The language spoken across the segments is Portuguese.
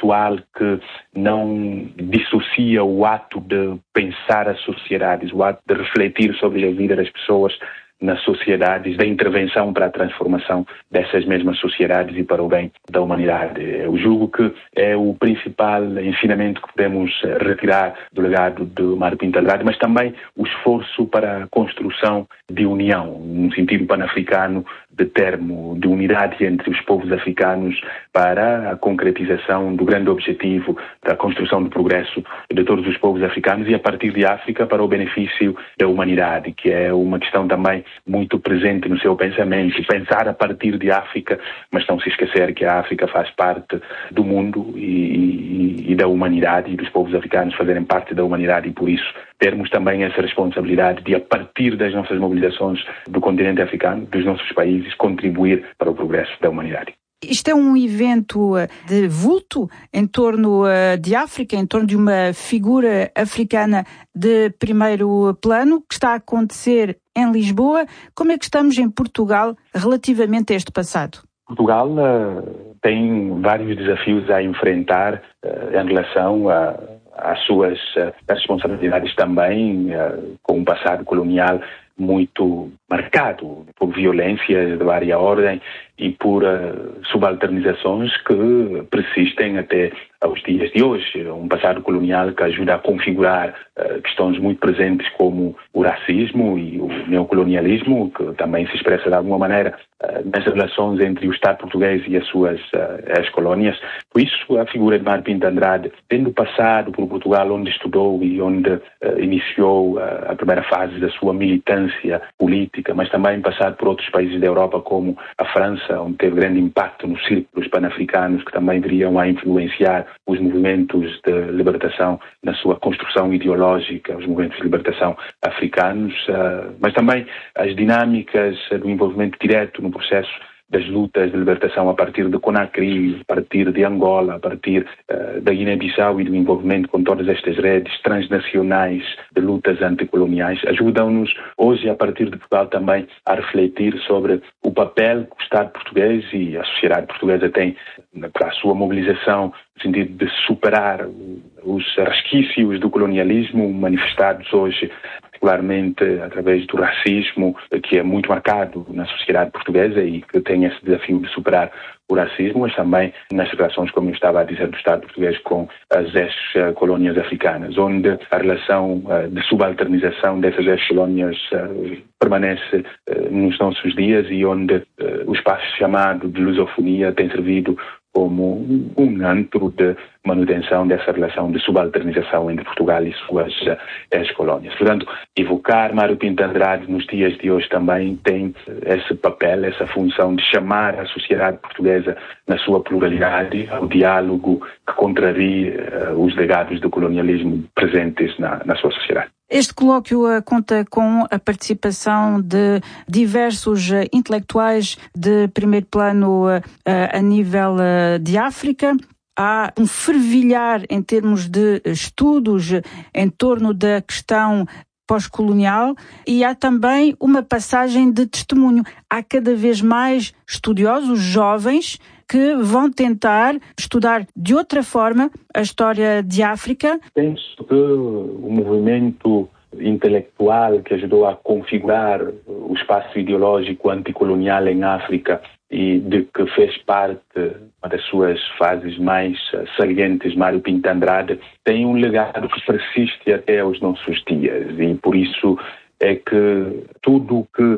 intelectual que não dissocia o ato de pensar as sociedades, o ato de refletir sobre a vida das pessoas nas sociedades, da intervenção para a transformação dessas mesmas sociedades e para o bem da humanidade. Eu julgo que é o principal ensinamento que podemos retirar do legado de Mário Pinto Andrade, mas também o esforço para a construção de união, num sentido panafricano, de termo de unidade entre os povos africanos para a concretização do grande objetivo da construção do progresso de todos os povos africanos e a partir de África para o benefício da humanidade, que é uma questão também muito presente no seu pensamento, pensar a partir de África, mas não se esquecer que a África faz parte do mundo e da humanidade e dos povos africanos fazerem parte da humanidade e por isso termos também essa responsabilidade de, a partir das nossas mobilizações do continente africano, dos nossos países, contribuir para o progresso da humanidade. Isto é um evento de vulto em torno de África, em torno de uma figura africana de primeiro plano, que está a acontecer em Lisboa. Como é que estamos em Portugal relativamente a este passado? Portugal tem vários desafios a enfrentar em relação às suas responsabilidades também, com um passado colonial muito marcado por violência de várias ordens e por subalternizações que persistem até aos dias de hoje. Um passado colonial que ajuda a configurar questões muito presentes como o racismo e o neocolonialismo, que também se expressa de alguma maneira nas relações entre o Estado português e as suas ex-colónias. Por isso, a figura de Mário Pinto Andrade, tendo passado por Portugal, onde estudou e onde iniciou a primeira fase da sua militância política, mas também passado por outros países da Europa, como a França, onde teve grande impacto nos círculos pan-africanos, que também viriam a influenciar os movimentos de libertação na sua construção ideológica, os movimentos de libertação africanos, mas também as dinâmicas do envolvimento direto no processo das lutas de libertação a partir de Conakry, a partir de Angola, a partir da Guiné-Bissau e do envolvimento com todas estas redes transnacionais de lutas anticoloniais, ajudam-nos hoje, a partir de Portugal, também a refletir sobre o papel que o Estado português e a sociedade portuguesa têm para a sua mobilização no sentido de superar os resquícios do colonialismo manifestados hoje particularmente através do racismo, que é muito marcado na sociedade portuguesa e que tem esse desafio de superar o racismo, mas também nas relações, como eu estava a dizer, do Estado português com as ex-colónias africanas, onde a relação de subalternização dessas ex-colónias permanece nos nossos dias e onde o espaço chamado de lusofonia tem servido como um antro de manutenção dessa relação de subalternização entre Portugal e suas ex-colónias. Portanto, evocar Mário Pinto Andrade nos dias de hoje também tem esse papel, essa função de chamar a sociedade portuguesa na sua pluralidade ao diálogo que contrarie os legados do colonialismo presentes na sua sociedade. Este colóquio conta com a participação de diversos intelectuais de primeiro plano a nível de África. Há um fervilhar em termos de estudos em torno da questão pós-colonial e há também uma passagem de testemunho. Há cada vez mais estudiosos jovens que vão tentar estudar de outra forma a história de África. Penso que o movimento intelectual que ajudou a configurar o espaço ideológico anticolonial em África e de que fez parte uma das suas fases mais salientes, Mário Pinto Andrade, tem um legado que persiste até aos nossos dias e por isso é que tudo o que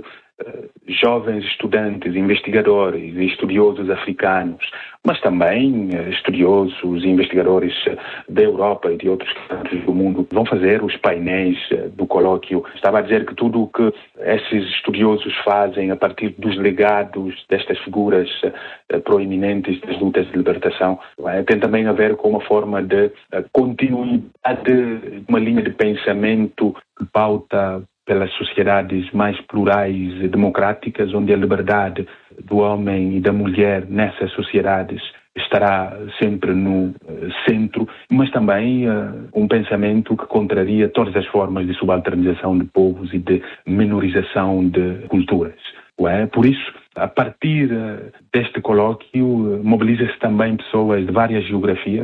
jovens estudantes, investigadores e estudiosos africanos, mas também estudiosos e investigadores da Europa e de outros cantos do mundo vão fazer os painéis do colóquio. Estava a dizer que tudo o que esses estudiosos fazem a partir dos legados destas figuras proeminentes das lutas de libertação tem também a ver com uma forma de continuidade, uma linha de pensamento que pauta pelas sociedades mais plurais e democráticas, onde a liberdade do homem e da mulher nessas sociedades estará sempre no centro, mas também um pensamento que contraria todas as formas de subalternização de povos e de minorização de culturas. Por isso, a partir deste colóquio, mobiliza-se também pessoas de várias geografias,